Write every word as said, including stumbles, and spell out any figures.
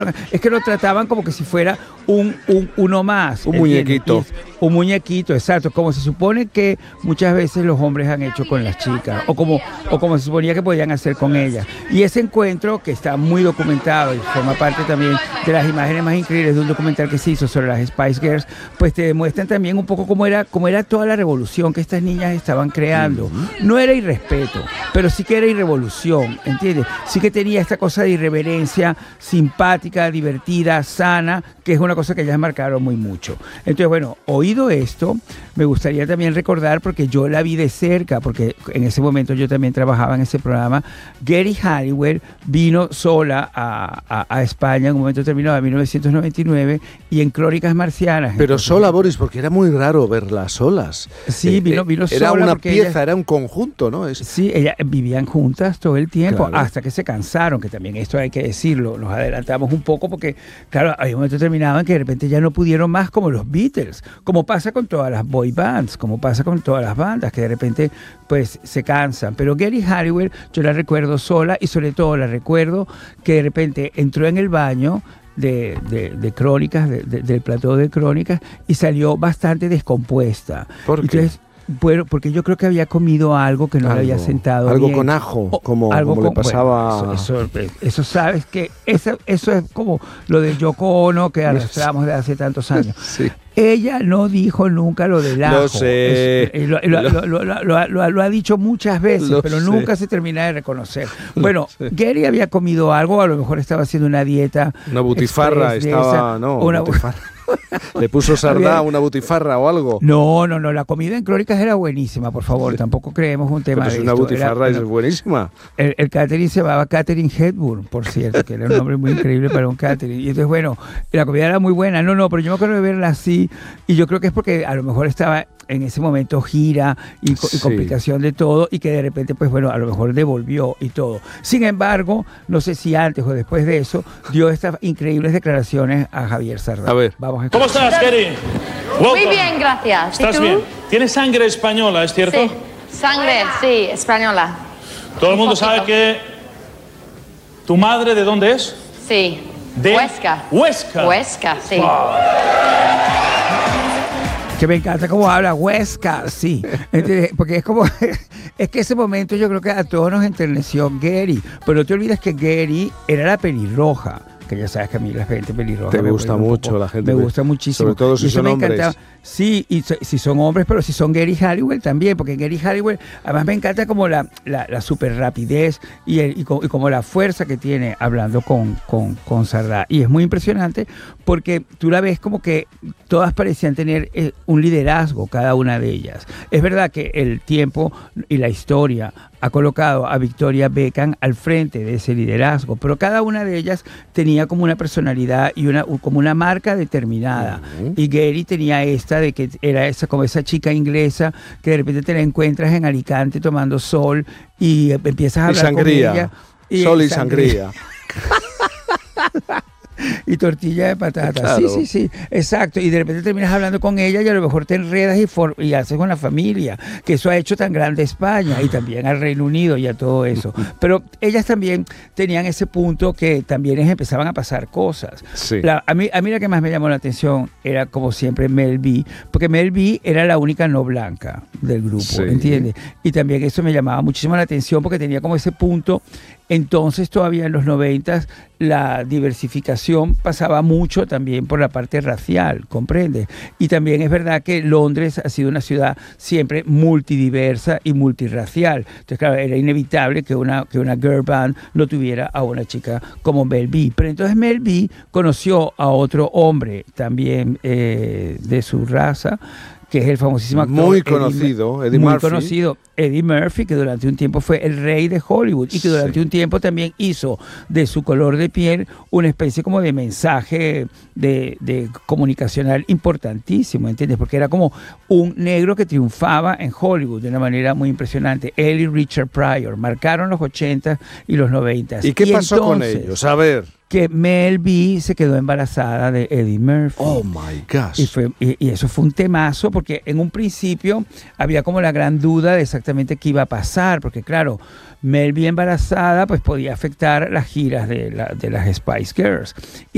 Es que lo trataban como que si fuera un, un uno más. Un ¿entiendes? muñequito. Un muñequito, exacto, como se supone que muchas veces los hombres han hecho con las chicas, o como, o como se suponía que podían hacer con ellas. Y ese encuentro, que está muy documentado y forma parte también de las imágenes más increíbles de un documental que se hizo sobre las Spice Girls, pues te demuestran también un poco cómo era, cómo era toda la revolución que estas niñas estaban creando. No era irrespeto, pero sí que era irrevolución, ¿entiendes? Sí que tenía esta cosa de irreverencia simpática, divertida, sana, que es una cosa que ellas marcaron muy mucho. Entonces, bueno, oído esto, me gustaría también recordar, porque yo la vi de cerca, porque en ese momento yo también trabajaba en ese programa. Geri Halliwell vino sola a, a, a España en un momento determinado, en mil novecientos noventa y nueve, y en Crónicas Marcianas. Pero entonces, sola, Boris, porque era muy raro verlas solas. Sí, Eh, vino, vino era sola. Era una porque pieza, ella, era un conjunto, ¿no? Es... Sí, ellas vivían juntas todo el tiempo, Claro. hasta que se cansaron, que también esto hay que decirlo, nos adelantamos un poco porque, claro, hay un momento determinado en que de repente ya no pudieron más, como los Beatles, como pasa con todas las boy bands, como pasa con todas las bandas, que de repente pues se cansan. Pero Geri Halliwell yo la recuerdo sola, y sobre todo la recuerdo que de repente entró en el baño de, de, de Crónicas, de, de, del plató de Crónicas, y salió bastante descompuesta. ¿Por qué? Entonces, bueno, porque yo creo que había comido algo que no algo, le había sentado algo bien. con ajo, O, como, algo como con, le pasaba. Bueno, eso, eso, eso sabes que eso, eso es como lo de Yoko Ono, que arrastramos de hace tantos años. Sí. Ella no dijo nunca lo del ajo. Lo sé. Es, lo, lo, lo, lo, lo, lo, lo, lo ha dicho muchas veces, Lo pero sé. nunca se termina de reconocer. Lo Bueno, sé. Geri había comido algo, a lo mejor estaba haciendo una dieta. Una butifarra, express de estaba. esa, No, una butifarra. Le puso Sardá Había- una butifarra o algo. No, no, no, la comida en Crónicas era buenísima, por favor, tampoco creemos un tema Pero de si una esto. butifarra Era- es buenísima. El, el catering se llamaba Catering Hepburn, por cierto, que era un nombre muy increíble para un catering. Y entonces, bueno, la comida era muy buena. No, no, pero yo me acuerdo de verla así. Y yo creo que es porque a lo mejor estaba en ese momento gira y, co- y Sí. complicación de todo, y que de repente, pues bueno, a lo mejor devolvió y todo. Sin embargo, no sé si antes o después de eso, dio estas increíbles declaraciones a Javier Sardá. A ver. Vamos a ¿Cómo escuchar. estás, Geri? Muy bien, gracias. ¿Y ¿Estás tú? bien? ¿Tienes sangre española, es cierto? Sí. Sangre, sí, española. Todo el Un mundo poquito. sabe que tu madre, ¿de dónde es? Sí. De Huesca. Huesca. Huesca, sí. Que me encanta cómo habla Huesca, sí. ¿Entiendes? Porque es como, es que ese momento yo creo que a todos nos enterneció Geri, pero no te olvides que Geri era la pelirroja, que ya sabes que a mí la gente pelirroja Te me gusta vuelve un mucho poco- la gente me pe- gusta muchísimo. sobre todo si Y eso son me hombres. encantaba. Sí, y so- si son hombres, pero si son Geri Halliwell también, porque Geri Halliwell, además me encanta como la, la, la super rapidez y, el, y, co- y como la fuerza que tiene hablando con, con, con Sardá. Y es muy impresionante porque tú la ves como que todas parecían tener eh, un liderazgo, cada una de ellas. Es verdad que el tiempo y la historia ha colocado a Victoria Beckham al frente de ese liderazgo, pero cada una de ellas tenía como una personalidad y una como una marca determinada. Uh-huh. Y Geri tenía esta de que era esa como esa chica inglesa que de repente te la encuentras en Alicante tomando sol y empiezas a Y hablar sangría. con ella. Sol y sangría. Y tortilla de patata. Claro. Sí, sí, sí, exacto. Y de repente terminas hablando con ella y a lo mejor te enredas y, for y haces con la familia, que eso ha hecho tan grande a España y también al Reino Unido y a todo eso. Pero ellas también tenían ese punto que también les empezaban a pasar cosas. Sí. La, a, mí, a mí la que más me llamó la atención era, como siempre, Mel B, porque Mel B era la única no blanca del grupo, Sí. ¿entiendes? Y también eso me llamaba muchísimo la atención porque tenía como ese punto. Entonces todavía en los noventas la diversificación pasaba mucho también por la parte racial, ¿comprende? Y también es verdad que Londres ha sido una ciudad siempre multidiversa y multirracial. Entonces, claro, era inevitable que una, que una girl band no tuviera a una chica como Mel B. Pero entonces Mel B conoció a otro hombre también eh, de su raza, que es el famosísimo actor Muy Eddie conocido, Eddie muy Murphy. conocido, Eddie Murphy, que durante un tiempo fue el rey de Hollywood y que durante Sí. un tiempo también hizo de su color de piel una especie como de mensaje de, de comunicacional importantísimo, ¿entiendes? Porque era como un negro que triunfaba en Hollywood de una manera muy impresionante. Él y Richard Pryor marcaron los ochenta y los noventa. ¿Y qué pasó con entonces, ellos? A ver. Que Mel B se quedó embarazada de Eddie Murphy. Oh my gosh. Y, fue, y, y eso fue un temazo porque en un principio había como la gran duda de exactamente qué iba a pasar, porque claro, Mel B embarazada pues podía afectar las giras de, la, de las Spice Girls. Y